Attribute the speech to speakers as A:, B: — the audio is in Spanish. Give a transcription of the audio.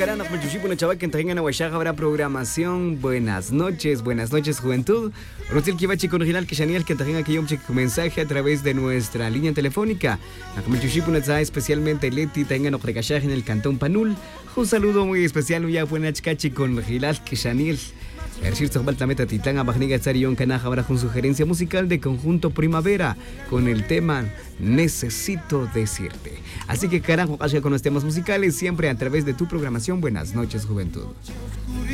A: Caranas, Machushipuna Chaval, que tengan Aguayaga, habrá programación. Buenas noches, juventud. Rosil Kibachi con original que Shaniel, que tengan aquí un mensaje a través de nuestra línea telefónica. Machushipuna Chaval, especialmente Leti, tengan Oprecachaje en el Cantón Panul. Un saludo muy especial, ya buena chicachi con original que Shaniel. Ershir Tlameta Titán Abagniga Tzarion Canaja ahora con sugerencia musical de Conjunto Primavera con el tema Necesito Decirte. Así que carajo, con los temas musicales siempre a través de tu programación. Buenas noches, juventud.